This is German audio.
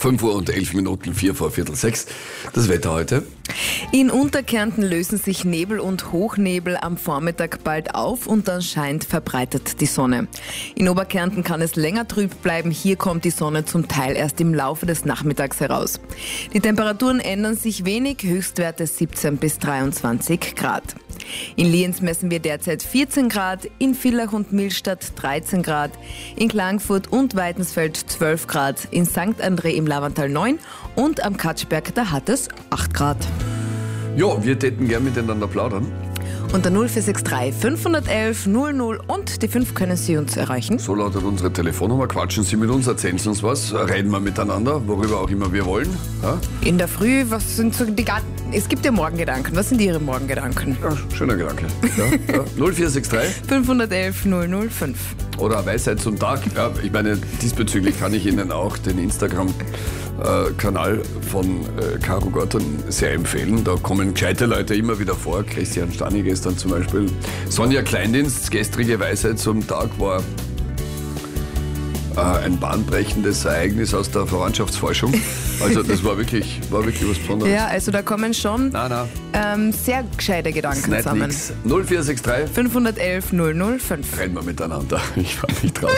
5:11, 4 vor Viertel 6. Das Wetter heute. In Unterkärnten lösen sich Nebel und Hochnebel am Vormittag bald auf und dann scheint verbreitet die Sonne. In Oberkärnten kann es länger trüb bleiben, hier kommt die Sonne zum Teil erst im Laufe des Nachmittags heraus. Die Temperaturen ändern sich wenig, Höchstwerte 17 bis 23 Grad. In Lienz messen wir derzeit 14 Grad, in Villach und Millstatt 13 Grad, in Klagenfurt und Weidensfeld 12 Grad, in St. André im Lavantal 9 und am Katschberg, da hat es 8 Grad. Ja, wir täten gern miteinander plaudern. Unter 0463 511 00 und die 5 können Sie uns erreichen. So lautet unsere Telefonnummer. Quatschen Sie mit uns, erzählen Sie uns was, reden wir miteinander, worüber auch immer wir wollen. Ja? In der Früh, was sind so es gibt ja Morgengedanken. Was sind Ihre Morgengedanken? Ja, schöner Gedanke. Ja, ja. 0463 511 005. Oder Weisheit zum Tag. Ja, ich meine, diesbezüglich kann ich Ihnen auch den Instagram-Kanal von Caro Gotton sehr empfehlen. Da kommen gescheite Leute immer wieder vor. Christian Stani gestern zum Beispiel. Sonja Kleindienst, gestrige Weisheit zum Tag war ein bahnbrechendes Ereignis aus der Verwandtschaftsforschung. Also das war wirklich was Besonderes. Ja, also da kommen schon sehr gescheite Gedanken zusammen. 0463 511 005. Reden wir miteinander. Ich freue mich drauf.